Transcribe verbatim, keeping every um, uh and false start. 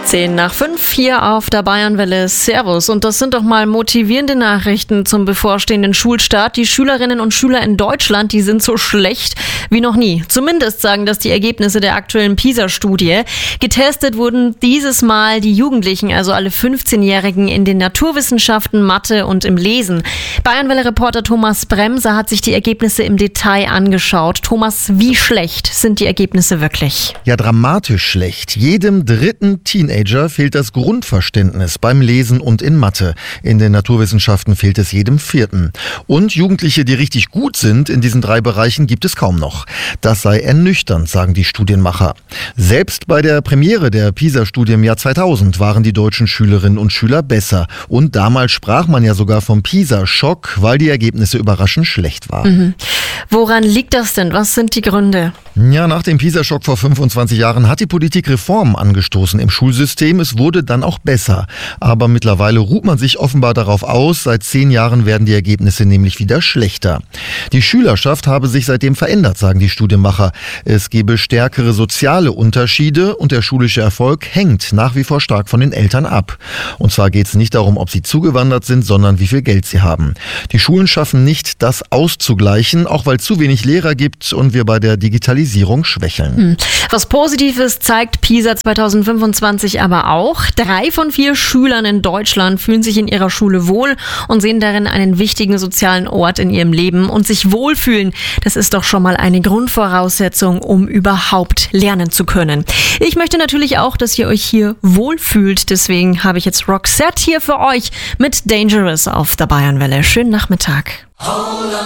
Zehn nach fünf hier auf der Bayernwelle. Servus. Und das sind doch mal motivierende Nachrichten zum bevorstehenden Schulstart. Die Schülerinnen und Schüler in Deutschland, die sind so schlecht wie noch nie. Zumindest sagen das die Ergebnisse der aktuellen PISA-Studie. Getestet wurden dieses Mal die Jugendlichen, also alle fünfzehnjährigen, in den Naturwissenschaften, Mathe und im Lesen. Bayernwelle-Reporter Thomas Bremser hat sich die Ergebnisse im Detail angeschaut. Thomas, wie schlecht sind die Ergebnisse wirklich? Ja, dramatisch schlecht. Jedem dritten Teenager fehlt das Grundverständnis beim Lesen und in Mathe. In den Naturwissenschaften fehlt es jedem vierten. Und Jugendliche, die richtig gut sind in diesen drei Bereichen, gibt es kaum noch. Das sei ernüchternd, sagen die Studienmacher. Selbst bei der Premiere der PISA-Studie im Jahr zweitausend waren die deutschen Schülerinnen und Schüler besser. Und damals sprach man ja sogar vom PISA-Schock, weil die Ergebnisse überraschend schlecht waren. Mhm. Woran liegt das denn? Was sind die Gründe? Ja, nach dem PISA-Schock vor fünfundzwanzig Jahren hat die Politik Reformen angestoßen im Schulsystem. Es wurde dann auch besser. Aber mittlerweile ruht man sich offenbar darauf aus. Seit zehn Jahren werden die Ergebnisse nämlich wieder schlechter. Die Schülerschaft habe sich seitdem verändert, sagen die Studienmacher. Es gebe stärkere soziale Unterschiede und der schulische Erfolg hängt nach wie vor stark von den Eltern ab. Und zwar geht es nicht darum, ob sie zugewandert sind, sondern wie viel Geld sie haben. Die Schulen schaffen nicht, das auszugleichen, auch weil es zu wenig Lehrer gibt und wir bei der Digitalisierung schwächeln. Was Positives zeigt PISA zweitausendfünfundzwanzig aber auch. Drei von vier Schülern in Deutschland fühlen sich in ihrer Schule wohl und sehen darin einen wichtigen sozialen Ort in ihrem Leben. Und sich wohlfühlen, das ist doch schon mal eine Grundvoraussetzung, um überhaupt lernen zu können. Ich möchte natürlich auch, dass ihr euch hier wohlfühlt. Deswegen habe ich jetzt Roxette hier für euch mit Dangerous auf der Bayernwelle. Schönen Nachmittag.